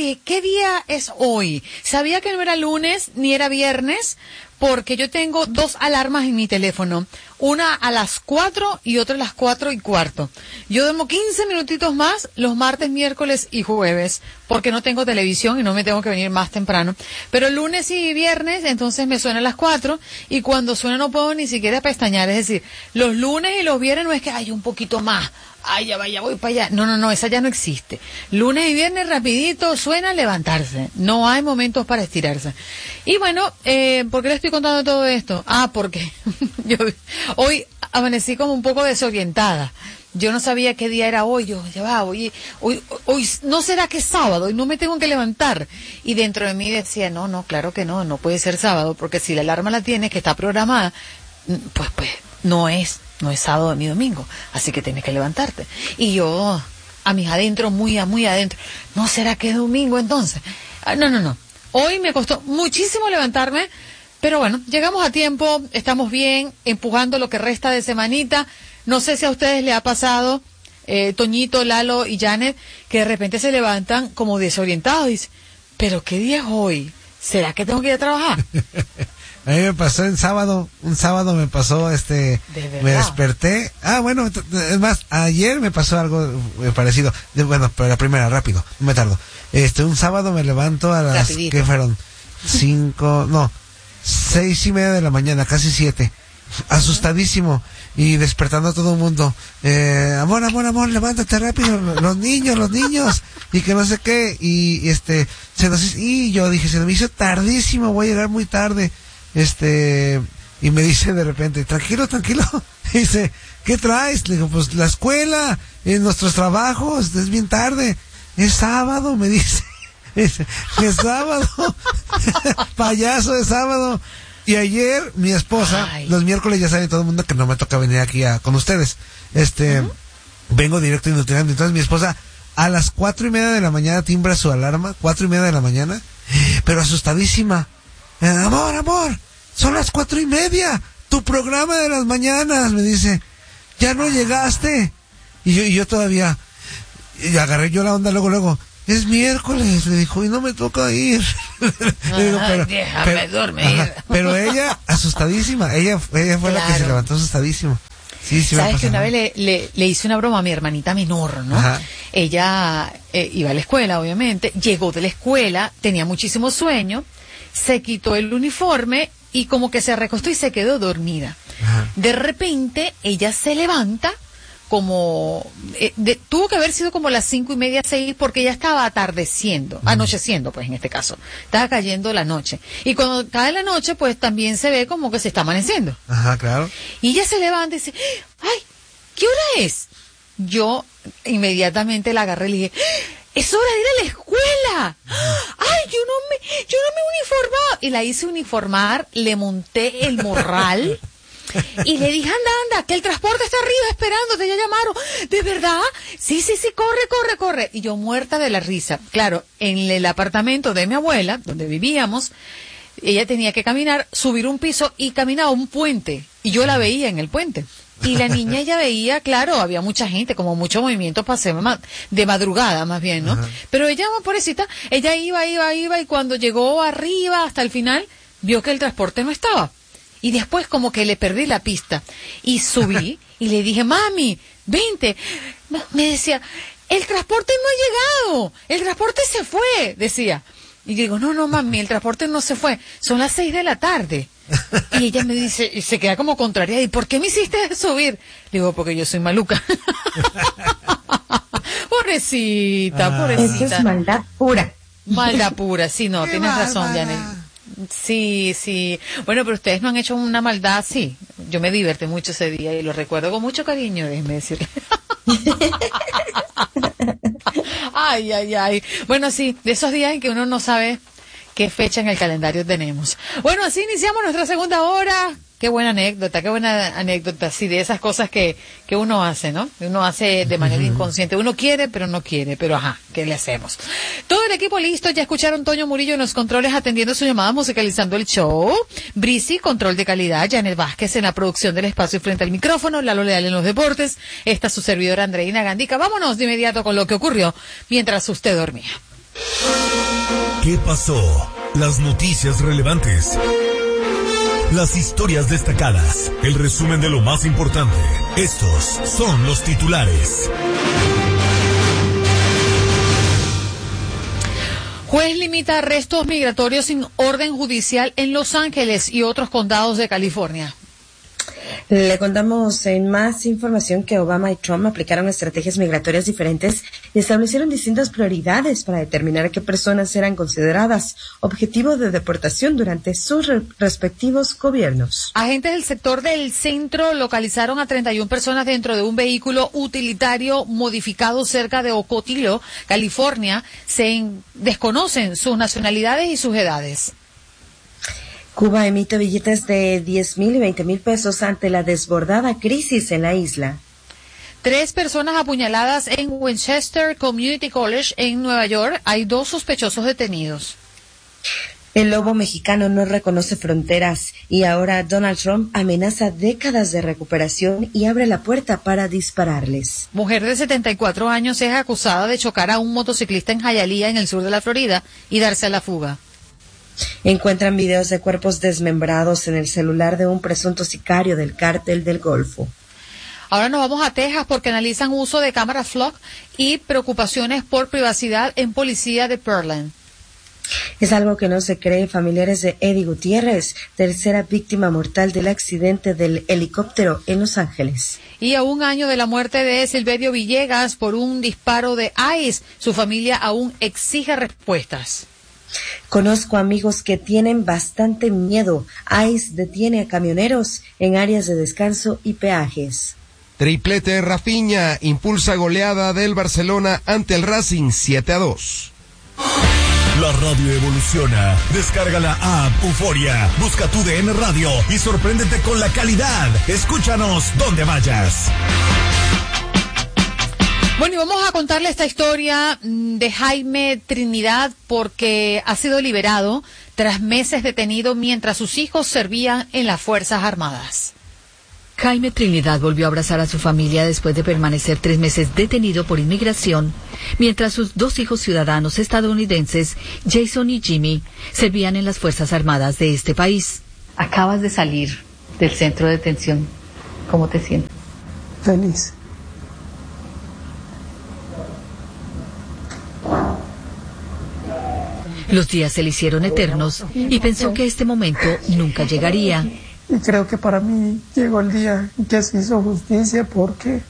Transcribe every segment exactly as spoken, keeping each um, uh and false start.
dije, ¿qué día es hoy? Sabía que no era lunes ni era viernes, porque yo tengo dos alarmas en mi teléfono, una a las cuatro y otra a las cuatro y cuarto. Yo duermo quince minutitos más los martes, miércoles y jueves, porque no tengo televisión y no me tengo que venir más temprano. Pero lunes y viernes, entonces me suena a las cuatro, y cuando suena no puedo ni siquiera pestañear. Es decir, los lunes y los viernes no es que hay un poquito más. Ay, ya vaya, voy para allá. No, no, no, esa ya no existe. Lunes y viernes rapidito suena levantarse. No hay momentos para estirarse. Y bueno, eh, ¿por qué le estoy contando todo esto? Ah, porque yo hoy amanecí como un poco desorientada. Yo no sabía qué día era hoy. Yo, ya va, hoy, hoy, hoy, ¿no será que es sábado y no me tengo que levantar? Y dentro de mí decía, no, no, claro que no, no puede ser sábado, porque si la alarma la tienes, que está programada, pues, pues, no es. No es sábado ni domingo, así que tienes que levantarte. Y yo, a mis adentro, muy, muy adentro, ¿no será que es domingo entonces? Ah, no, no, no. Hoy me costó muchísimo levantarme, pero bueno, llegamos a tiempo, estamos bien, empujando lo que resta de semanita. No sé si a ustedes les ha pasado, eh, Toñito, Lalo y Janet, que de repente se levantan como desorientados y dicen, ¿pero qué día es hoy? ¿Será que tengo que ir a trabajar? A mí me pasó en sábado, un sábado me pasó, este, me desperté. Ah, bueno, es más, ayer me pasó algo parecido. De, bueno, pero la primera, rápido, no me tardo. Este, un sábado me levanto a las, Rapidito. ¿Qué fueron? Cinco, no, seis y media de la mañana, casi siete. Asustadísimo y despertando a todo el mundo. Eh, amor, amor, amor, levántate rápido, los niños, los niños, y que no sé qué. Y, y este, se nos, y yo dije, se me hizo tardísimo, voy a llegar muy tarde. Este, y me dice de repente, tranquilo, tranquilo. Dice, ¿qué traes? Le digo, pues la escuela, en nuestros trabajos, es bien tarde. Es sábado, me dice. Es, es sábado. Payaso, es sábado. Y ayer, mi esposa, Ay. los miércoles ya sabe todo el mundo que no me toca venir aquí a, con ustedes. Este, uh-huh. vengo directo y nutriendo. Entonces mi esposa, a las cuatro y media de la mañana timbra su alarma, cuatro y media de la mañana, pero asustadísima. Amor, amor, son las cuatro y media, tu programa de las mañanas, me dice, ya no llegaste. Y yo, y yo todavía, y agarré yo la onda luego, luego, es miércoles, le dijo, y no me toca ir. Le digo, pero, déjame pero, dormir. Ajá, pero ella, asustadísima, ella, ella fue claro. la que se levantó asustadísima. Sí, sí. Sabes que una vez le, le, le hice una broma a mi hermanita menor, ¿no? Ajá. Ella eh, iba a la escuela, obviamente, llegó de la escuela, tenía muchísimo sueño, se quitó el uniforme y como que se recostó y se quedó dormida. Ajá. De repente ella se levanta como eh, de, tuvo que haber sido como las cinco y media, seis, porque ya estaba atardeciendo, uh-huh. anocheciendo, pues en este caso, estaba cayendo la noche, y cuando cae la noche pues también se ve como que se está amaneciendo. Ajá, claro. Y ella se levanta y dice, ay, ¿qué hora es? Yo inmediatamente la agarré y le dije, es hora de ir a la escuela. Ay, yo no me, yo no me he uniformado. Y la hice uniformar, le monté el morral y le dije, anda, anda, que el transporte está arriba esperándote, ya llamaron. ¿De verdad? Sí, sí, sí, corre, corre, corre. Y yo muerta de la risa. Claro, en el apartamento de mi abuela, donde vivíamos, ella tenía que caminar, subir un piso y caminaba un puente. Y yo la veía en el puente. Y la niña ella veía, claro, había mucha gente, como mucho movimiento pasé de madrugada más bien, ¿no? Ajá. Pero ella, pobrecita, ella iba, iba, iba, y cuando llegó arriba hasta el final, vio que el transporte no estaba. Y después como que le perdí la pista. Y subí y le dije, mami, vente. Me decía, el transporte no ha llegado, el transporte se fue, decía. Y yo digo, no, no, mami, el transporte no se fue, son las seis de la tarde. Y ella me dice, y se queda como contrariada, ¿y por qué me hiciste subir? Le digo, porque yo soy maluca. Pobrecita, ah. pobrecita. Eso es maldad pura. Maldad pura, sí, no, Qué tienes bárbara. razón, Janet. Sí, sí. Bueno, pero ustedes no han hecho una maldad así. Yo me divertí mucho ese día y lo recuerdo con mucho cariño, déjeme decirle. Ay, ay, ay. Bueno, sí, de esos días en que uno no sabe qué fecha en el calendario tenemos. Bueno, así iniciamos nuestra segunda hora. Qué buena anécdota, qué buena anécdota, sí, de esas cosas que, que uno hace, ¿no? Uno hace de manera inconsciente. Uno quiere, pero no quiere, pero ajá, ¿qué le hacemos? Todo el equipo listo, ya escucharon Toño Murillo en los controles atendiendo su llamada, musicalizando el show. Brisi, control de calidad, Janet Vázquez en la producción del espacio frente al micrófono, Lalo Leal en los deportes, esta su servidora Andreina Gandica. Vámonos de inmediato con lo que ocurrió mientras usted dormía. ¿Qué pasó? Las noticias relevantes. Las historias destacadas. El resumen de lo más importante. Estos son los titulares. Juez limita arrestos migratorios sin orden judicial en Los Ángeles y otros condados de California. Le contamos en más información que Obama y Trump aplicaron estrategias migratorias diferentes y establecieron distintas prioridades para determinar qué personas eran consideradas objetivo de deportación durante sus re- respectivos gobiernos. Agentes del sector del centro localizaron a treinta y una personas dentro de un vehículo utilitario modificado cerca de Ocotillo, California. Se en- desconocen sus nacionalidades y sus edades. Cuba emite billetes de diez mil y veinte mil pesos ante la desbordada crisis en la isla. Tres personas apuñaladas en Winchester Community College en Nueva York. Hay dos sospechosos detenidos. El lobo mexicano no reconoce fronteras y ahora Donald Trump amenaza décadas de recuperación y abre la puerta para dispararles. Mujer de setenta y cuatro años es acusada de chocar a un motociclista en Hialeah, en el sur de la Florida, y darse a la fuga. Encuentran videos de cuerpos desmembrados en el celular de un presunto sicario del cártel del Golfo. Ahora nos vamos a Texas porque analizan uso de cámaras flock y preocupaciones por privacidad en policía de Pearland. Es algo que no se cree. Familiares de Eddie Gutiérrez, tercera víctima mortal del accidente del helicóptero en Los Ángeles. Y a un año de la muerte de Silverio Villegas por un disparo de ICE, su familia aún exige respuestas. Conozco amigos que tienen bastante miedo. ICE detiene a camioneros en áreas de descanso y peajes. Triplete de Rafinha impulsa goleada del Barcelona ante el Racing siete a dos. La radio evoluciona. Descarga la app Euforia. Busca tu D N Radio y sorpréndete con la calidad. Escúchanos donde vayas. Bueno, y vamos a contarle esta historia de Jaime Trinidad porque ha sido liberado tras meses detenido mientras sus hijos servían en las Fuerzas Armadas. Jaime Trinidad volvió a abrazar a su familia después de permanecer tres meses detenido por inmigración, mientras sus dos hijos ciudadanos estadounidenses, Jason y Jimmy, servían en las Fuerzas Armadas de este país. Acabas de salir del centro de detención. ¿Cómo te sientes? Feliz. Los días se le hicieron eternos y pensó que este momento nunca llegaría. Y creo que para mí llegó el día en que se hizo justicia porque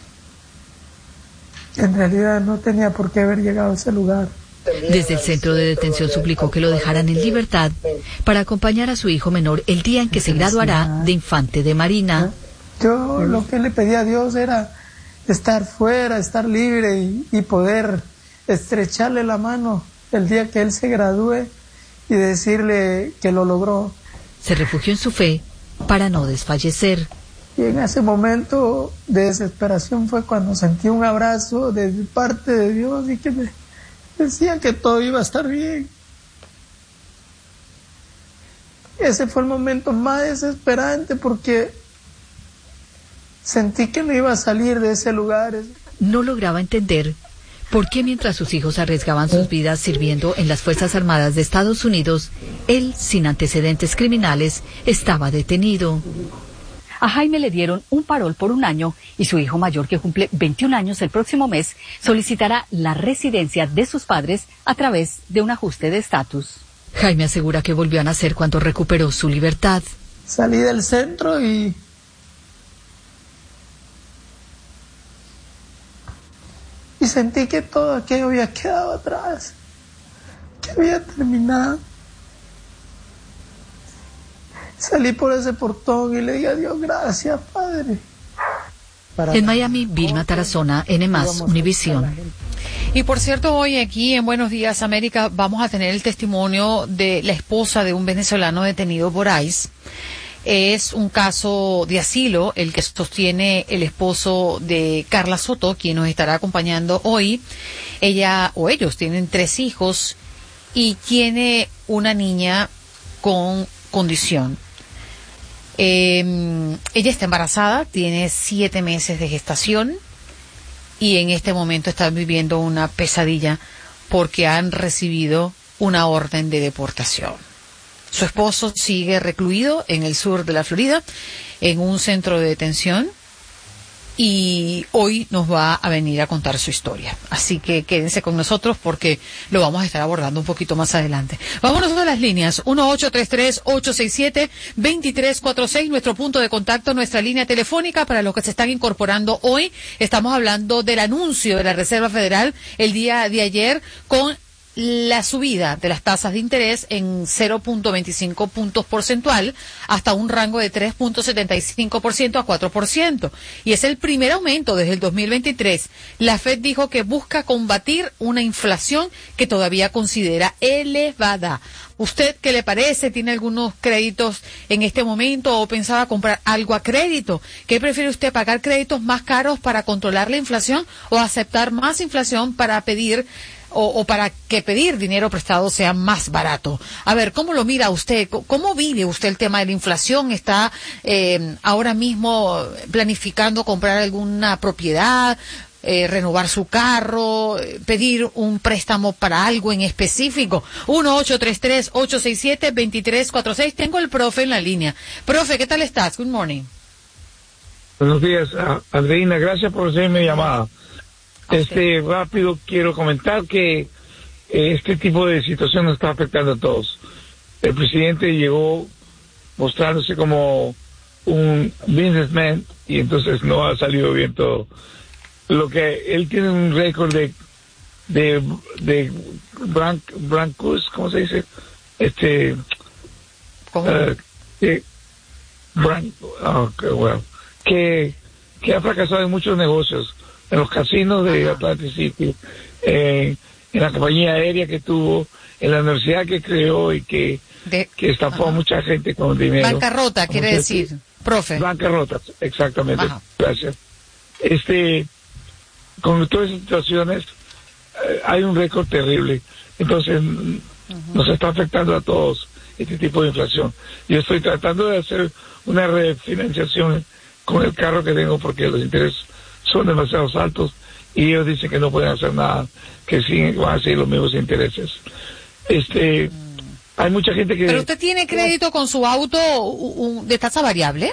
en realidad no tenía por qué haber llegado a ese lugar. Desde el centro de detención suplicó que lo dejaran en libertad para acompañar a su hijo menor el día en que se graduará de infante de marina. Yo lo que le pedí a Dios era estar fuera, estar libre y, y poder estrecharle la mano el día que él se gradúe y decirle que lo logró. Se refugió en su fe para no desfallecer. Y en ese momento de desesperación fue cuando sentí un abrazo de parte de Dios y que me decía que todo iba a estar bien. Ese fue el momento más desesperante porque sentí que no iba a salir de ese lugar. No lograba entender por qué mientras sus hijos arriesgaban sus vidas sirviendo en las Fuerzas Armadas de Estados Unidos, él, sin antecedentes criminales, estaba detenido. A Jaime le dieron un parol por un año y su hijo mayor, que cumple veintiún años el próximo mes, solicitará la residencia de sus padres a través de un ajuste de estatus. Jaime asegura que volvió a nacer cuando recuperó su libertad. Salí del centro y y sentí que todo aquello había quedado atrás, que había terminado. Salí por ese portón y le dije a Dios, gracias, Padre. En Miami, Vilma Tarazona, N más, Univisión. Y por cierto, hoy aquí en Buenos Días América vamos a tener el testimonio de la esposa de un venezolano detenido por ICE. Es un caso de asilo el que sostiene el esposo de Carla Soto, quien nos estará acompañando hoy. Ella o ellos tienen tres hijos y tiene una niña con condición. Eh, ella está embarazada, tiene siete meses de gestación y en este momento está viviendo una pesadilla porque han recibido una orden de deportación. Su esposo sigue recluido en el sur de la Florida, en un centro de detención, y hoy nos va a venir a contar su historia. Así que quédense con nosotros porque lo vamos a estar abordando un poquito más adelante. Vámonos a las líneas. uno ocho tres tres, ocho seis siete, dos tres cuatro seis, nuestro punto de contacto, nuestra línea telefónica para los que se están incorporando hoy. Estamos hablando del anuncio de la Reserva Federal el día de ayer con la subida de las tasas de interés en cero punto veinticinco puntos porcentual hasta un rango de tres punto setenta y cinco por ciento a cuatro por ciento. Y es el primer aumento desde el dos mil veintitrés. La Fed dijo que busca combatir una inflación que todavía considera elevada. ¿Usted qué le parece? ¿Tiene algunos créditos en este momento o pensaba comprar algo a crédito? ¿Qué prefiere usted, pagar créditos más caros para controlar la inflación o aceptar más inflación para pedir O, o para que pedir dinero prestado sea más barato? A ver, ¿cómo lo mira usted? ¿Cómo vive usted el tema de la inflación? ¿Está eh, ahora mismo planificando comprar alguna propiedad, eh, renovar su carro, pedir un préstamo para algo en específico? uno ocho tres tres, ocho seis siete, dos tres cuatro seis. Tengo el profe en la línea. Profe, ¿qué tal estás? Good morning. Buenos días, Andreina. Gracias por hacerme llamada. Este, rápido quiero comentar que eh, este tipo de situación nos está afectando a todos. El presidente llegó mostrándose como un businessman y entonces no ha salido bien todo. Lo que él tiene un récord de de de bran, brancos, ¿cómo se dice? Este, ¿Cómo? Uh, que, bran, oh, que, well, que que ha fracasado en muchos negocios. En los casinos de Ajá. Atlantic City, eh, en la compañía aérea que tuvo, en la universidad que creó y que, de, que estafó Ajá. a mucha gente con dinero. Bancarrota, quiere decir, profe. Bancarrota, exactamente. Ajá. Gracias. Este, con todas esas situaciones, eh, hay un récord terrible. Entonces, uh-huh. nos está afectando a todos este tipo de inflación. Yo estoy tratando de hacer una refinanciación con el carro que tengo porque los intereses son demasiado altos y ellos dicen que no pueden hacer nada, que sí van a seguir los mismos intereses. Este, mm. hay mucha gente que... ¿Pero usted tiene crédito con su auto de tasa variable?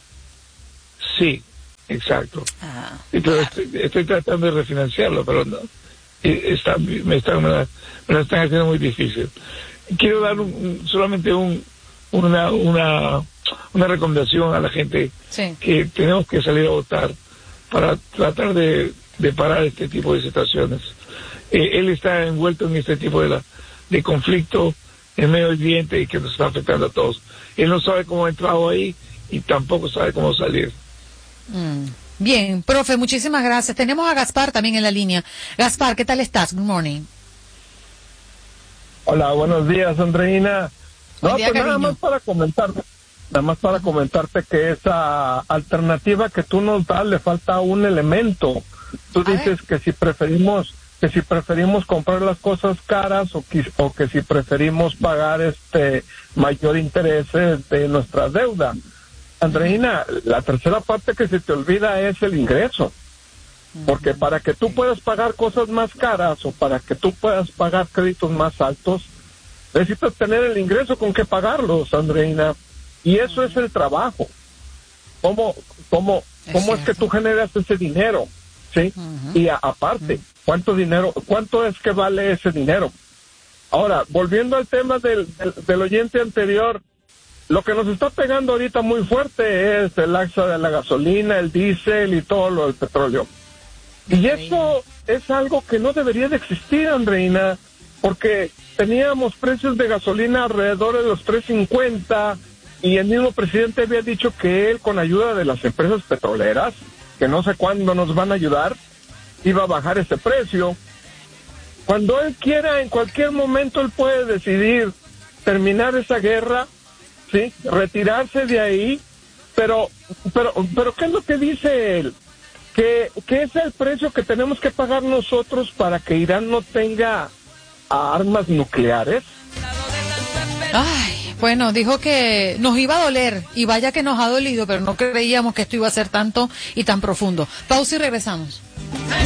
Sí, exacto. Ah, Entonces estoy, estoy tratando de refinanciarlo, pero no, está, me, está, me, la, me la están haciendo muy difícil. Quiero dar un, un, solamente un, una, una, una recomendación a la gente sí. que tenemos que salir a votar para tratar de, de parar este tipo de situaciones. Eh, él está envuelto en este tipo de, la, de conflicto en medio ambiente y que nos está afectando a todos. Él no sabe cómo ha entrado ahí y tampoco sabe cómo salir. Mm. Bien, profe, muchísimas gracias. Tenemos a Gaspar también en la línea. Gaspar, ¿qué tal estás? Good morning. Hola, buenos días, Andreina. No, día, pues nada más para comentar. Nada más para comentarte que esa alternativa que tú nos das le falta un elemento. Tú a dices ver. que si preferimos que si preferimos comprar las cosas caras o que, o que si preferimos pagar este mayor interés de nuestra deuda. Andreina, la tercera parte que se te olvida es el ingreso. Porque para que tú puedas pagar cosas más caras o para que tú puedas pagar créditos más altos, necesitas tener el ingreso con que pagarlos, Andreina. Y eso es el trabajo. ¿Cómo, cómo, es, cómo es que tú generas ese dinero? ¿Sí? Uh-huh. Y a, aparte, uh-huh. ¿cuánto dinero, cuánto es que vale ese dinero? Ahora, volviendo al tema del, del, del oyente anterior, lo que nos está pegando ahorita muy fuerte es el alza de la gasolina, el diésel y todo lo del petróleo. Y eso es algo que no debería de existir, Andreina, porque teníamos precios de gasolina alrededor de los tres cincuenta. Y el mismo presidente había dicho que él, con ayuda de las empresas petroleras, que no sé cuándo nos van a ayudar, iba a bajar ese precio. Cuando él quiera, en cualquier momento, él puede decidir terminar esa guerra, ¿sí? Retirarse de ahí, pero, pero, pero ¿qué es lo que dice él? Que, que es el precio que tenemos que pagar nosotros para que Irán no tenga armas nucleares. Ay. Bueno, dijo que nos iba a doler, y vaya que nos ha dolido, pero no creíamos que esto iba a ser tanto y tan profundo. Pausa y regresamos.